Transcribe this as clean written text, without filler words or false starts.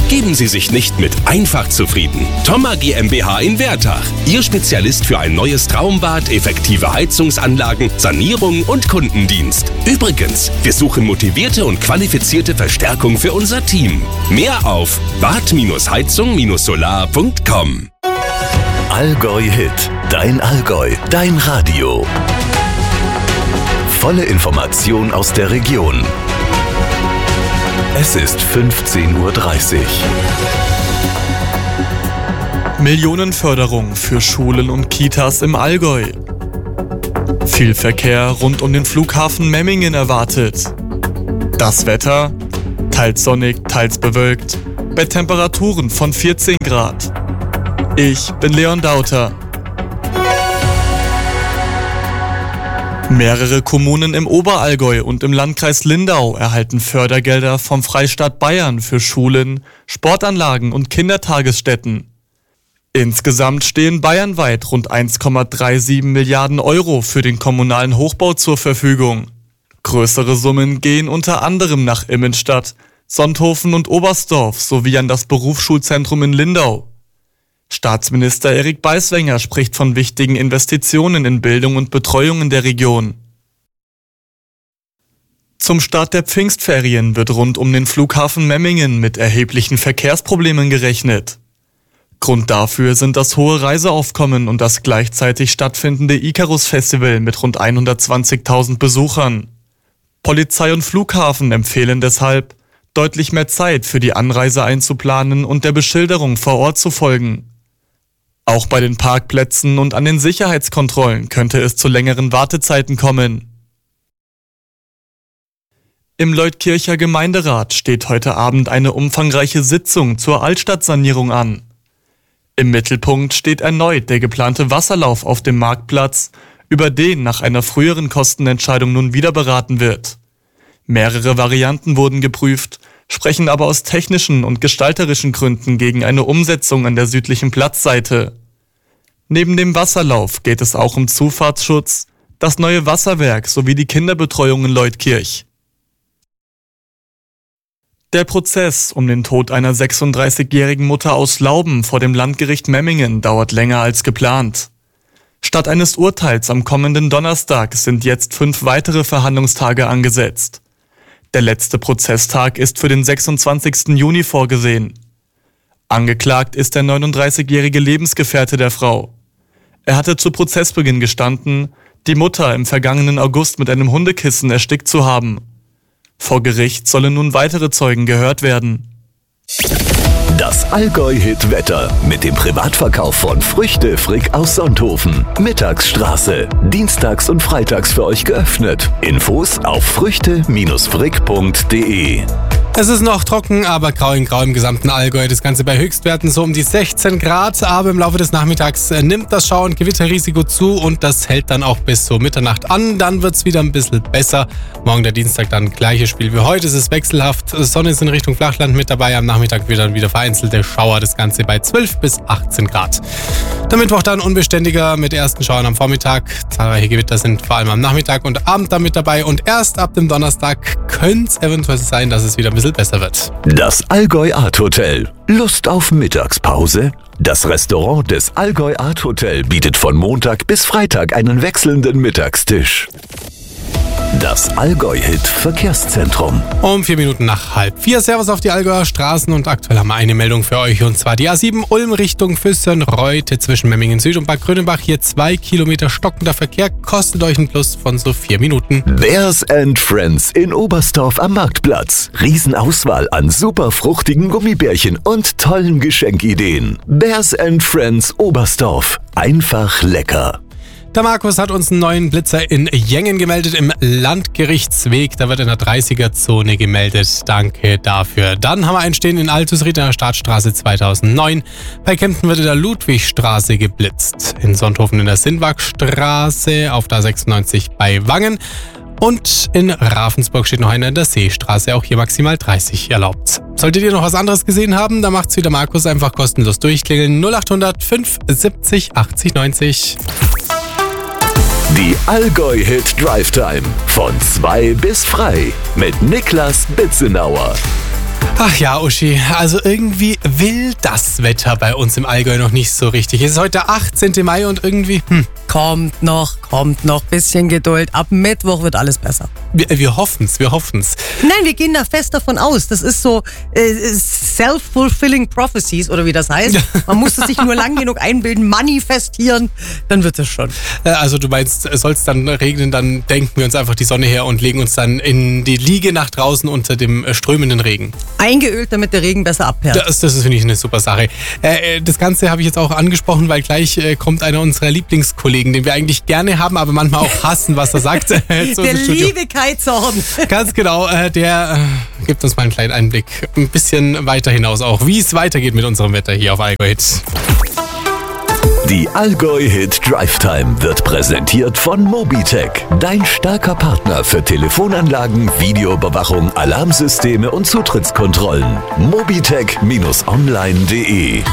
Geben Sie sich nicht mit einfach zufrieden. Thoma GmbH in Wertach. Ihr Spezialist für ein neues Traumbad, effektive Heizungsanlagen, Sanierung und Kundendienst. Übrigens, wir suchen motivierte und qualifizierte Verstärkung für unser Team. Mehr auf bad-heizung-solar.com. Allgäu Hit. Dein Allgäu. Dein Radio. Volle Information aus der Region. Es ist 15:30 Uhr. Millionenförderung für Schulen und Kitas im Allgäu. Viel Verkehr rund um den Flughafen Memmingen erwartet. Das Wetter? Teils sonnig, teils bewölkt. Bei Temperaturen von 14 Grad. Ich bin Leon Dauter. Mehrere Kommunen im Oberallgäu und im Landkreis Lindau erhalten Fördergelder vom Freistaat Bayern für Schulen, Sportanlagen und Kindertagesstätten. Insgesamt stehen bayernweit rund 1,37 Milliarden Euro für den kommunalen Hochbau zur Verfügung. Größere Summen gehen unter anderem nach Immenstadt, Sonthofen und Oberstdorf sowie an das Berufsschulzentrum in Lindau. Staatsminister Erik Beiswenger spricht von wichtigen Investitionen in Bildung und Betreuung in der Region. Zum Start der Pfingstferien wird rund um den Flughafen Memmingen mit erheblichen Verkehrsproblemen gerechnet. Grund dafür sind das hohe Reiseaufkommen und das gleichzeitig stattfindende Icarus-Festival mit rund 120.000 Besuchern. Polizei und Flughafen empfehlen deshalb, deutlich mehr Zeit für die Anreise einzuplanen und der Beschilderung vor Ort zu folgen. Auch bei den Parkplätzen und an den Sicherheitskontrollen könnte es zu längeren Wartezeiten kommen. Im Leutkircher Gemeinderat steht heute Abend eine umfangreiche Sitzung zur Altstadtsanierung an. Im Mittelpunkt steht erneut der geplante Wasserlauf auf dem Marktplatz, über den nach einer früheren Kostenentscheidung nun wieder beraten wird. Mehrere Varianten wurden geprüft, sprechen aber aus technischen und gestalterischen Gründen gegen eine Umsetzung an der südlichen Platzseite. Neben dem Wasserlauf geht es auch um Zufahrtsschutz, das neue Wasserwerk sowie die Kinderbetreuung in Leutkirch. Der Prozess um den Tod einer 36-jährigen Mutter aus Lauben vor dem Landgericht Memmingen dauert länger als geplant. Statt eines Urteils am kommenden Donnerstag sind jetzt 5 weitere Verhandlungstage angesetzt. Der letzte Prozesstag ist für den 26. Juni vorgesehen. Angeklagt ist der 39-jährige Lebensgefährte der Frau. Er hatte zu Prozessbeginn gestanden, die Mutter im vergangenen August mit einem Hundekissen erstickt zu haben. Vor Gericht sollen nun weitere Zeugen gehört werden. Das Allgäu-Hit-Wetter mit dem Privatverkauf von Früchte Frick aus Sonthofen. Mittagsstraße. Dienstags und freitags für euch geöffnet. Infos auf früchte-frick.de. Es ist noch trocken, aber grau in grau im gesamten Allgäu. Das Ganze bei Höchstwerten so um die 16 Grad. Aber im Laufe des Nachmittags nimmt das Schau- und Gewitterrisiko zu und das hält dann auch bis so Mitternacht an. Dann wird es wieder ein bisschen besser. Morgen der Dienstag dann gleiches Spiel wie heute. Es ist wechselhaft. Sonne ist in Richtung Flachland mit dabei. Am Nachmittag wieder vereinzelte Schauer. Das Ganze bei 12 bis 18 Grad. Der Mittwoch dann unbeständiger mit ersten Schauern am Vormittag. Zahlreiche Gewitter sind vor allem am Nachmittag und Abend dann mit dabei. Und erst ab dem Donnerstag könnte es eventuell sein, dass es wieder ein bisschen besser wird. Das Allgäu Art Hotel. Lust auf Mittagspause? Das Restaurant des Allgäu Art Hotel bietet von Montag bis Freitag einen wechselnden Mittagstisch. Das Allgäu-Hit Verkehrszentrum. Um 4 Minuten nach 3:30. Servus auf die Allgäuer Straßen und aktuell haben wir eine Meldung für euch und zwar die A7 Ulm Richtung Füssen-Reute zwischen Memmingen Süd und Bad Grönenbach. Hier 2 Kilometer stockender Verkehr, kostet euch ein Plus von so 4 Minuten. Bears and Friends in Oberstdorf am Marktplatz. Riesenauswahl an super fruchtigen Gummibärchen und tollen Geschenkideen. Bears and Friends Oberstdorf. Einfach lecker. Der Markus hat uns einen neuen Blitzer in Jengen gemeldet im Landgerichtsweg. Da wird in der 30er-Zone gemeldet. Danke dafür. Dann haben wir einen stehen in Altusried in der Staatsstraße 2009. Bei Kempten wird in der Ludwigstraße geblitzt. In Sonthofen in der Sindwagstraße, auf der 96 bei Wangen. Und in Ravensburg steht noch einer in der Seestraße, auch hier maximal 30 erlaubt. Solltet ihr noch was anderes gesehen haben, dann macht's wie der Markus, einfach kostenlos durchklingeln. 0800 570 80 90. Die Allgäu-Hit Drive Time. Von 2 bis frei. Mit Niklas Bitzenauer. Ach ja, Uschi, also irgendwie will das Wetter bei uns im Allgäu noch nicht so richtig. Es ist heute der 18. Mai und irgendwie, Kommt noch, bisschen Geduld. Ab Mittwoch wird alles besser. Wir hoffen's. Nein, wir gehen da fest davon aus. Das ist so self-fulfilling prophecies oder wie das heißt. Man muss es sich nur lang genug einbilden, manifestieren, dann wird es schon. Also du meinst, soll es dann regnen, dann denken wir uns einfach die Sonne her und legen uns dann in die Liege nach draußen unter dem strömenden Regen. Eingeölt, damit der Regen besser abperlt. Das ist, finde ich, eine super Sache. Das Ganze habe ich jetzt auch angesprochen, weil gleich kommt einer unserer Lieblingskollegen, den wir eigentlich gerne haben, aber manchmal auch hassen, was er sagt. Der liebe Kai Zorn. Ganz genau, der gibt uns mal einen kleinen Einblick. Ein bisschen weiter hinaus auch, wie es weitergeht mit unserem Wetter hier auf Allgäu Hit. Die Allgäu Hit Drive Time wird präsentiert von Mobitech, dein starker Partner für Telefonanlagen, Videoüberwachung, Alarmsysteme und Zutrittskontrollen. Mobitech-online.de